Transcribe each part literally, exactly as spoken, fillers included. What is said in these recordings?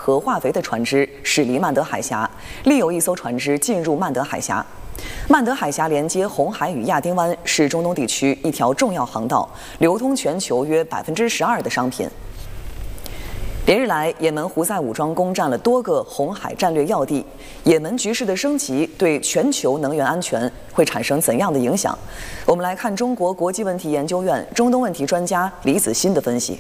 和化肥的船只驶离曼德海峡，另有一艘船只进入曼德海峡。曼德海峡连接红海与亚丁湾，是中东地区一条重要航道，流通全球约百分之十二的商品。连日来，也门胡塞武装攻占了多个红海战略要地。也门局势的升级对全球能源安全会产生怎样的影响？我们来看中国国际问题研究院中东问题专家李子欣的分析。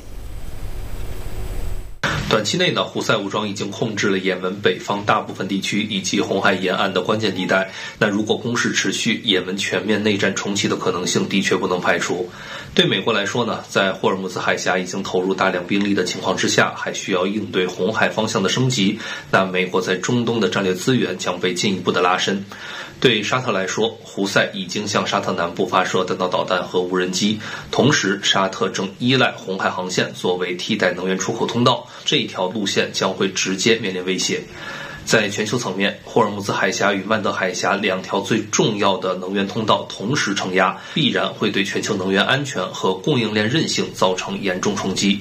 短期内呢，胡塞武装已经控制了也门北方大部分地区以及红海沿岸的关键地带。那如果攻势持续，也门全面内战重启的可能性的确不能排除。对美国来说呢，在霍尔木兹海峡已经投入大量兵力的情况之下，还需要应对红海方向的升级，那美国在中东的战略资源将被进一步的拉伸。对沙特来说，胡塞已经向沙特南部发射弹道导弹和无人机，同时沙特正依赖红海航线作为替代能源出口通道，这一条路线将会直接面临威胁。在全球层面，霍尔木兹海峡与曼德海峡两条最重要的能源通道同时承压，必然会对全球能源安全和供应链韧性造成严重冲击。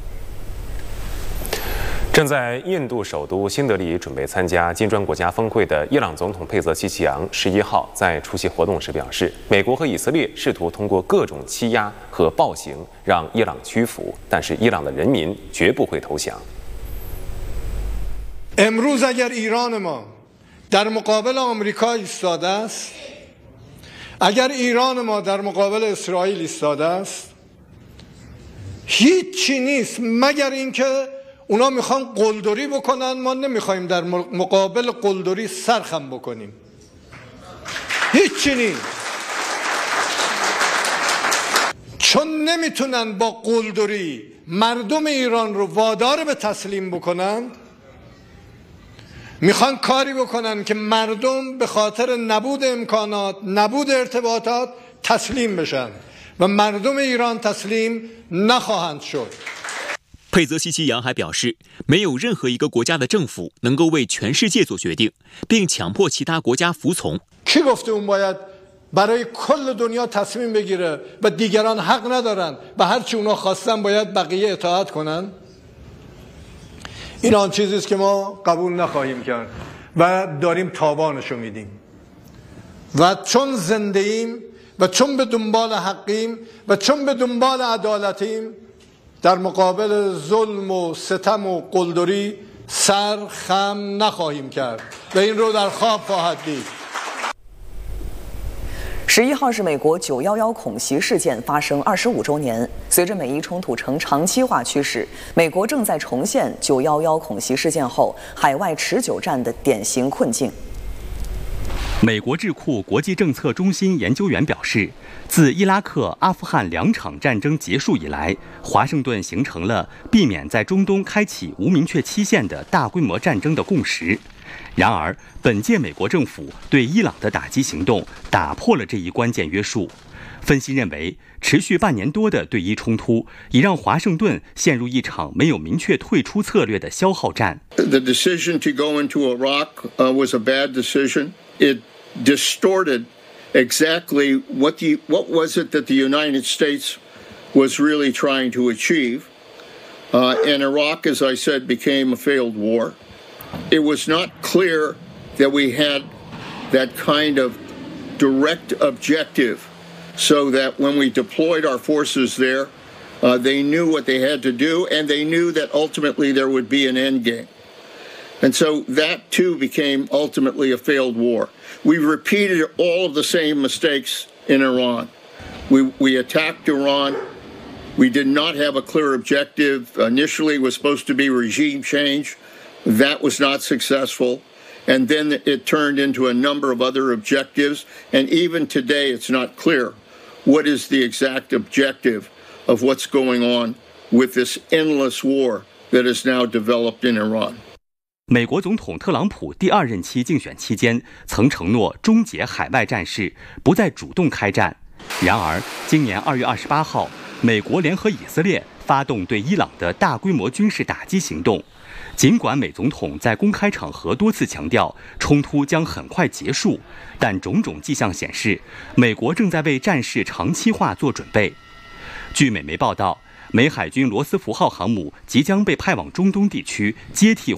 正在印度首都新德里准备参加金砖国家峰会的伊朗总统佩泽西奇扬十一号在出席活动时表示，美国和以色列试图通过各种欺压和暴行让伊朗屈服，但是伊朗的人民绝不会投降。 امروز اگر ایران ما در مقابل آمریکا ایستاده است، اگر ایران ما در مقابل اسرائیل ایستاده است، هیچی نیست مگر اینکه اونا میخوان قلدری بکنن، ما نمیخوایم در مقابل قلدری سرخم بکنیم. هیچی نیست. چون نمیتونن با قلدری مردم ایران رو وادار به تسلیم بکنن، میخوان کاری بکنن که مردم به خاطر نبود امکانات، نبود ارتباطات تسلیم بشن و مردم ایران تسلیم نخواهند شد. 佩泽西奇扬还表示，没有任何一个国家的政府能够为全世界做决定，并强迫其他国家服从。 کی گفته اون باید برای کل دنیا تصمیم بگیره و دیگران حق ندارن و هر چی اونا خواستن باید بقیه اطاعت کنن؟ این آن چیزی است که ما قبول نخواهیم کرد و داریم تاوانشو میدیم. و چون زنده ایم و چون به دنبال حقیم و چون به دنبال عدالتیم، در مقابل ظلم و ستم و قلدری سر خم نخواهیم کرد و این رو در خواب خواهد دید. 十一号是美国九一一恐袭事件发生二十五周年。随着美伊冲突呈长期化趋势，美国正在重现九一一恐袭事件后海外持久战的典型困境。 美国智库国际政策中心研究员表示，自伊拉克、阿富汗两场战争结束以来，华盛顿形成了避免在中东开启无明确期限的大规模战争的共识。然而，本届美国政府对伊朗的打击行动打破了这一关键约束。分析认为，持续半年多的对伊冲突已让华盛顿陷入一场没有明确退出策略的消耗战。 The decision to go into Iraq uh, was a bad decision. It distorted exactly what the what was it that the United States was really trying to achieve. Uh, and Iraq, as I said, became a failed war. It was not clear that we had that kind of direct objective, so that when we deployed our forces there, uh, they knew what they had to do, and they knew that ultimately there would be an end game. And so that too became ultimately a failed war. We repeated all of the same mistakes in Iran. We, we attacked Iran. We did not have a clear objective. Initially it was supposed to be regime change. That was not successful. And then it turned into a number of other objectives. And even today it's not clear what is the exact objective of what's going on with this endless war that is now developed in Iran. 美国总统特朗普第二任期竞选期间曾承诺终结海外战事，不再主动开战。然而，今年二月二十八号，美国联合以色列发动对伊朗的大规模军事打击行动。尽管美总统在公开场合多次强调冲突将很快结束，但种种迹象显示，美国正在为战事长期化做准备。据美媒报道，美海军罗斯福号航母即将被派往中东地区接替